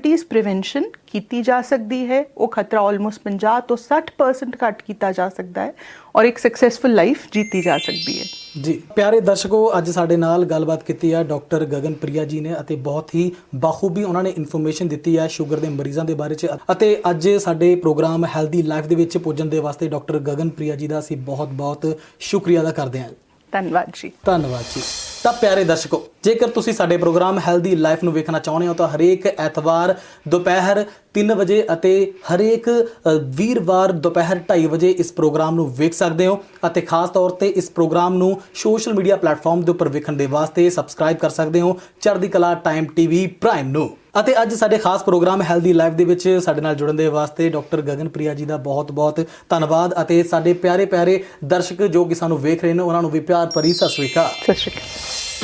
Diabetes prevention की जा सकती है, वो खतरा ऑलमोस्ट 50 ਤੋਂ 60% घट किया जा सकता है और एक सक्सैसफुल लाइफ जीती जा सकती है। जी प्यारे दर्शकों, अज साडे नाल गलबात की है डॉक्टर गगनप्रिया जी ने अते बहुत ही बाखूबी उन्होंने इन्फॉर्मेशन दी है शुगर के मरीजों के बारे अते अज साडे प्रोग्राम हैल्दी लाइफ दे विच पुजन दे वास्ते डॉक्टर गगनप्रिया जी का असीं बहुत बहुत शुक्रिया अदा करते हैं। धन्यवाद जी। धन्यवाद जी। तो प्यारे दर्शकों, जेकर तुसीं साडे प्रोग्राम हैल्दी लाइफ नूं वेखना चाहुंदे हो तो हरेक एतवार दोपहर 3 वजे अते हरेक वीरवार दोपहर 2:30 वजे इस प्रोग्राम नूं वेख सकते हो अते खास तौर पर इस प्रोग्राम नूं सोशल मीडिया प्लेटफॉर्म के उपर वेखण दे वास्ते सबसक्राइब कर सकते हो चढ़दी कला टाइम TV प्राइम नूं। ਅਤੇ ਅੱਜ ਸਾਡੇ ਖਾਸ ਪ੍ਰੋਗਰਾਮ ਹੈਲਦੀ ਲਾਈਫ ਦੇ ਵਿੱਚ ਸਾਡੇ ਨਾਲ ਜੁੜਨ ਦੇ ਵਾਸਤੇ ਡਾਕਟਰ ਗਗਨਪ੍ਰਿਆ ਜੀ ਦਾ ਬਹੁਤ ਬਹੁਤ ਧੰਨਵਾਦ ਅਤੇ ਸਾਡੇ ਪਿਆਰੇ ਪਿਆਰੇ ਦਰਸ਼ਕ ਜੋ ਕਿ ਸਾਨੂੰ ਵੇਖ ਰਹੇ ਨੇ ਉਹਨਾਂ ਨੂੰ ਵੀ ਪਿਆਰ ਭਰੀ ਸਤਿ ਸ਼੍ਰੀ ਅਕਾਲ। ਸਤਿ ਸ਼੍ਰੀ ਅਕਾਲ।